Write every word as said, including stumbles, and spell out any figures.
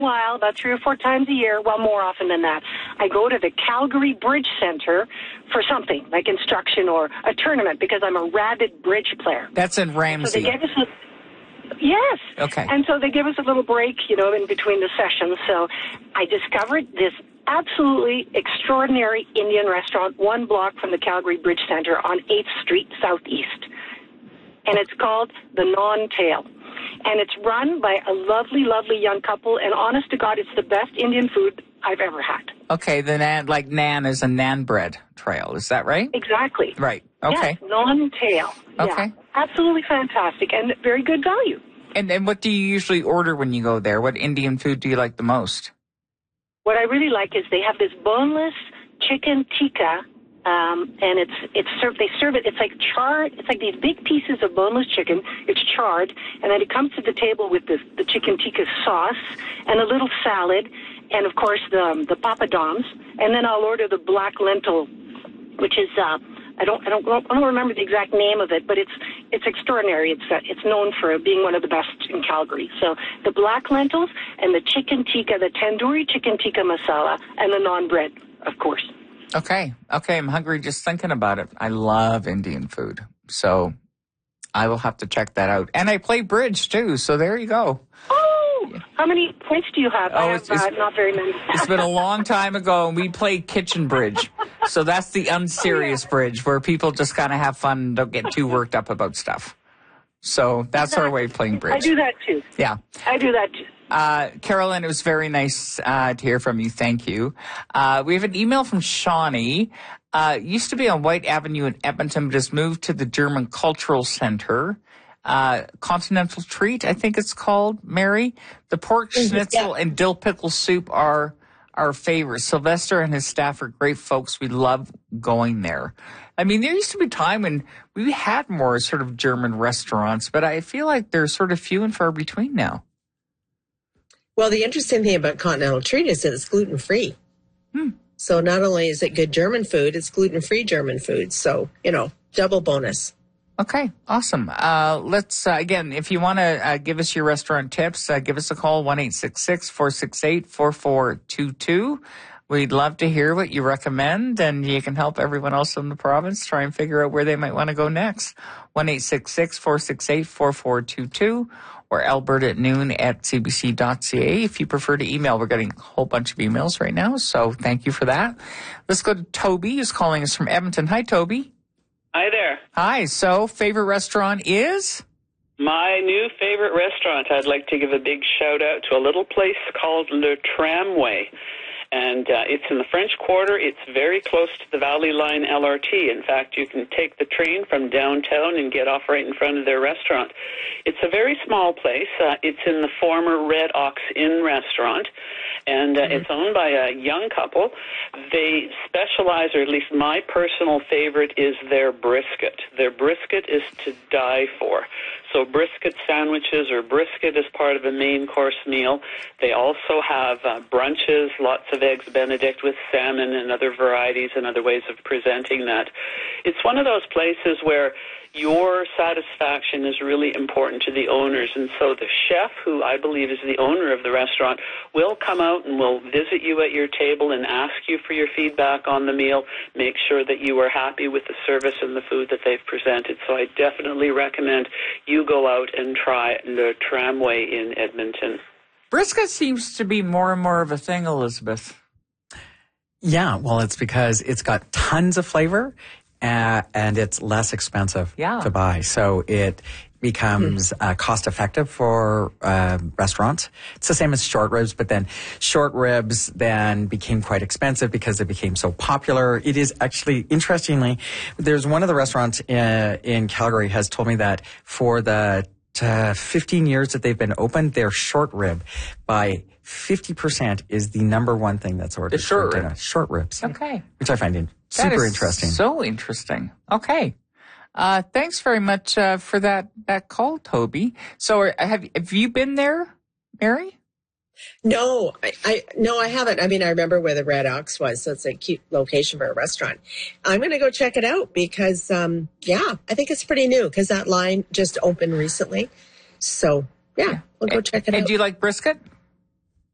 while, about three or four times a year, well, more often than that, I go to the Calgary Bridge Center for something, like instruction or a tournament, because I'm a rabid bridge player. That's in Ramsey. So they gave us a, yes. Okay. And so they give us a little break, you know, in between the sessions. So I discovered this absolutely extraordinary Indian restaurant one block from the Calgary Bridge Center on eighth Street Southeast. And it's called The Non-Tail. And it's run by a lovely, lovely young couple. And honest to God, it's the best Indian food I've ever had. Okay, the nan, like Nan is a Nan bread trail. Is that right? Exactly. Right. Okay. Yes, Non-Tail. Okay. Yeah, absolutely fantastic and very good value. And then what do you usually order when you go there? What Indian food do you like the most? What I really like is they have this boneless chicken tikka. Um, and it's it's served. They serve it. It's like charred. It's like these big pieces of boneless chicken. It's charred, and then it comes to the table with the the chicken tikka sauce and a little salad, and of course the um, the papadums. And then I'll order the black lentil, which is uh, I don't I don't I don't remember the exact name of it, but it's it's extraordinary. It's uh, it's known for being one of the best in Calgary. So the black lentils and the chicken tikka, the tandoori chicken tikka masala, and the naan bread, of course. Okay. Okay. I'm hungry just thinking about it. I love Indian food. So I will have to check that out. And I play bridge too. So there you go. Oh, yeah. How many points do you have? Oh, I have it's, it's, uh, not very many. It's been a long time ago, and we played kitchen bridge. So that's the unserious oh, yeah. bridge where people just kind of have fun and don't get too worked up about stuff. So that's exactly. our way of playing bridge. I do that too. Yeah. I do that too. Uh, Carolyn, it was very nice uh, to hear from you. Thank you. Uh, we have an email from Shawnee. Uh, used to be on White Avenue in Edmonton, but has moved to the German Cultural Center. Uh, Continental Treat, I think it's called, Mary. The pork schnitzel yeah. and dill pickle soup are our favorites. Sylvester and his staff are great folks. We love going there. I mean, there used to be a time when we had more sort of German restaurants, but I feel like they're sort of few and far between now. Well, the interesting thing about Continental Treat is that it's gluten-free. Hmm. So not only is it good German food, it's gluten-free German food. So, you know, double bonus. Okay, awesome. Uh, let's, uh, again, if you want to uh, give us your restaurant tips, uh, give us a call, one eight six six, four six eight, four four two two. We'd love to hear what you recommend, and you can help everyone else in the province try and figure out where they might want to go next. one eight six six, four six eight, four four two two. Or Alberta at noon at c b c dot c a. If you prefer to email, we're getting a whole bunch of emails right now, so thank you for that. Let's go to Toby, who's calling us from Edmonton. Hi, Toby. Hi there. Hi. So, favorite restaurant is? My new favorite restaurant, I'd like to give a big shout out to a little place called Le Tramway. And uh, it's in the French Quarter. It's very close to the Valley Line L R T. In fact, you can take the train from downtown and get off right in front of their restaurant. It's a very small place. Uh, it's in the former Red Ox Inn restaurant, and uh, mm-hmm. it's owned by a young couple. They specialize, or at least my personal favorite, is their brisket. Their brisket is to die for. So brisket sandwiches or brisket as part of a main course meal. They also have uh, brunches, lots of eggs Benedict with salmon and other varieties and other ways of presenting that. It's one of those places where your satisfaction is really important to the owners. And so the chef, who I believe is the owner of the restaurant, will come out and will visit you at your table and ask you for your feedback on the meal, make sure that you are happy with the service and the food that they've presented. So I definitely recommend you go out and try Le Tramway in Edmonton. Brisket seems to be more and more of a thing, Elizabeth. Yeah, well, it's because it's got tons of flavor. Uh, and it's less expensive yeah. to buy. So it becomes uh, cost effective for uh, restaurants. It's the same as short ribs, but then short ribs then became quite expensive because it became so popular. It is actually, interestingly, there's one of the restaurants in, in Calgary has told me that for the uh, fifteen years that they've been open, their short rib by fifty percent is the number one thing that's ordered. The short for rib. Short ribs. Okay. Which I find in, that super is interesting. So interesting. Okay. Uh, thanks very much uh, for that, that call, Toby. So are, have, have you been there, Mary? No, I, I no, I haven't. I mean, I remember where the Red Ox was, so it's a cute location for a restaurant. I'm going to go check it out because, um, yeah, I think it's pretty new because that line just opened recently. So, yeah, we'll go and, check it and out. And do you like brisket?